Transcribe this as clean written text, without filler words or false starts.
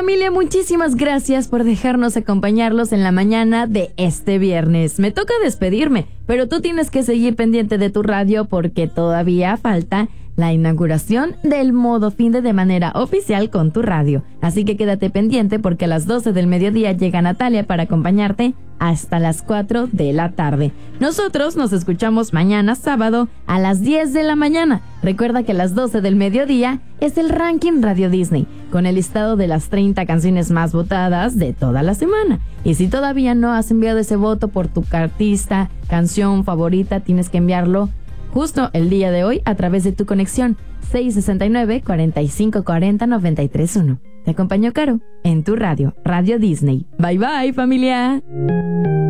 Familia, muchísimas gracias por dejarnos acompañarlos en la mañana de este viernes. Me toca despedirme, pero tú tienes que seguir pendiente de tu radio porque todavía falta la inauguración del modo fin de manera oficial con tu radio. Así que quédate pendiente porque a las 12 del mediodía llega Natalia para acompañarte hasta las 4 de la tarde. Nosotros nos escuchamos mañana sábado a las 10 de la mañana. Recuerda que a las 12 del mediodía es el ranking Radio Disney, con el listado de las 30 canciones más votadas de toda la semana. Y si todavía no has enviado ese voto por tu artista, canción favorita, tienes que enviarlo justo el día de hoy a través de tu conexión 669-4540-931. Te acompañó Caro en tu radio, Radio Disney. Bye bye, familia.